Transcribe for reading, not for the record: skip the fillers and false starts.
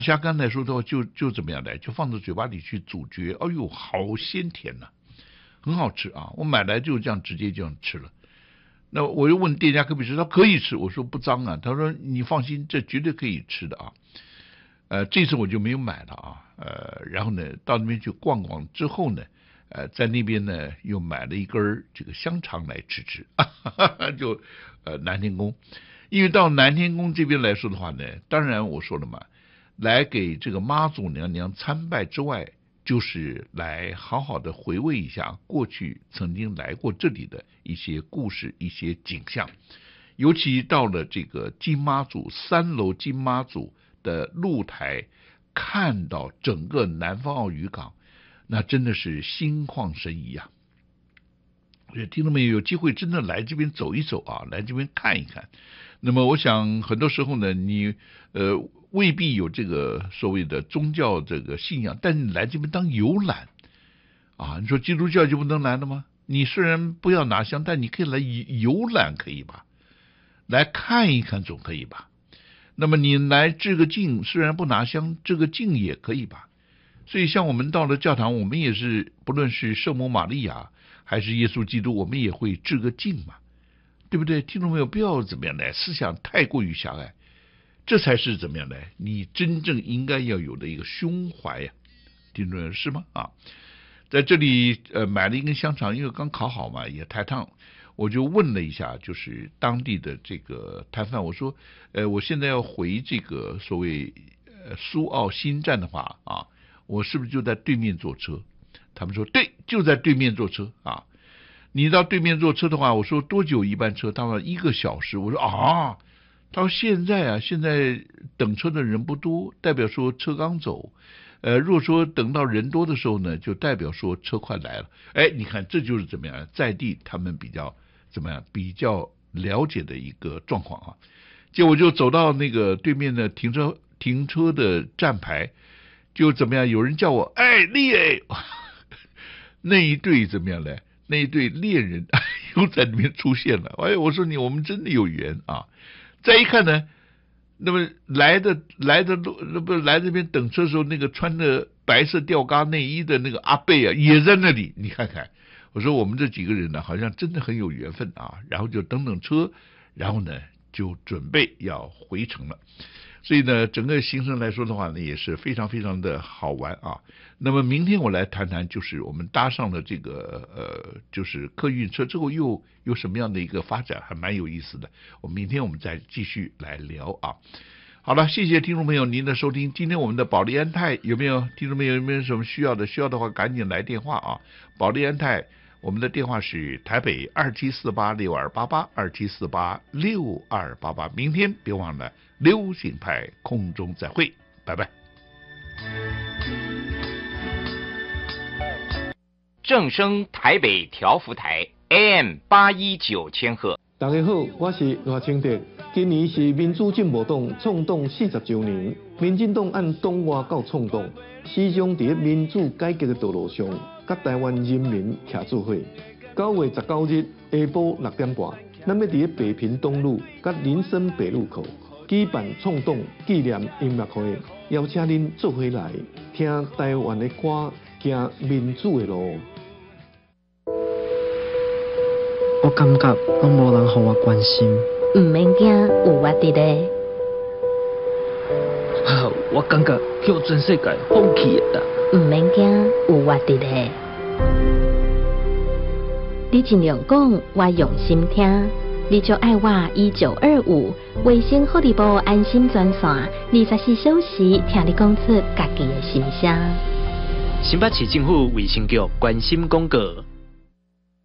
虾干来说的话，就怎么样来，就放到嘴巴里去咀嚼，哎呦，好鲜甜呐，很好吃啊！我买来就这样直接这样吃了。那我又问店家可不可以吃，他可以吃，我说不脏啊，他说你放心，这绝对可以吃的啊。这次我就没有买了啊，然后呢，到那边去逛逛之后呢，在那边呢又买了一根这个香肠来吃，就南天宫，因为到南天宫这边来说的话呢，当然我说了嘛，来给这个妈祖娘娘参拜之外，就是来好好的回味一下过去曾经来过这里的一些故事、一些景象，尤其到了这个金妈祖3楼金妈祖的露台，看到整个南方澳渔港，那真的是心旷神怡啊！听众们有机会真的来这边走一走啊，来这边看一看。那么我想很多时候呢，你未必有这个所谓的宗教这个信仰，但是你来这边当游览啊，你说基督教就不能来了吗？你虽然不要拿香，但你可以来游览，可以吧？来看一看总可以吧？那么你来致个敬，虽然不拿香，致个敬也可以吧？所以像我们到了教堂，我们也是不论是圣母玛利亚还是耶稣基督，我们也会致个敬嘛，对不对？听众朋友，不要怎么样来，思想太过于狭隘，这才是怎么样来，你真正应该要有的一个胸怀呀，听众朋友是吗？啊，在这里买了一根香肠，因为刚烤好嘛，也太烫。我就问了一下，就是当地的这个摊贩，我说，我现在要回这个所谓苏澳新站的话啊，我是不是就在对面坐车？他们说对，就在对面坐车啊。你到对面坐车的话，我说多久一班车？他说1个小时。我说啊，他说现在等车的人不多，代表说车刚走。如果说等到人多的时候呢，就代表说车快来了。你看这就是怎么样，在地他们比较怎么样，比较了解的一个状况啊。结果就走到那个对面的停车的站牌，就怎么样，有人叫我丽那一对怎么样呢？那一对恋人又在里面出现了。我说我们真的有缘啊！再一看呢，那么来这边等车的时候，那个穿着白色吊嘎内衣的那个阿伯啊，也在那里。你看看，我说我们这几个人呢，好像真的很有缘分啊。然后就等车，然后呢就准备要回程了。所以呢，整个行程来说的话呢，也是非常非常的好玩啊。那么明天我来谈谈，就是我们搭上了这个就是客运车之后，又有什么样的一个发展，还蛮有意思的。明天我们再继续来聊啊。好了，谢谢听众朋友您的收听。今天我们的保利安泰有没有听众朋友有没有什么需要的？需要的话赶紧来电话啊。保利安泰我们的电话是台北27486288，27486288。明天别忘了流行派空中再会，拜拜。 正声台北调幅台 AM819千赫。 大家好，我是赖清德。今年是民主进步党创党40周年，民进党按党外到创党，始终在民主改革的道路上，甲台湾人民徛做伙。9月19日下晡6点半，咱要在北平东路甲林森北路口举办创党纪念音乐会，邀请您做伙来听台湾的歌，行民主的路。 我感觉拢无人互我关心。 唔免惊，有我伫咧。 我感觉叫全世界放弃的啦。 唔免惊，有我伫咧。你尽量讲，我用心听。你就爱我1925卫生福利部安心专线，24小时听你讲出家己的心声。 新北市政府卫生局关心广告。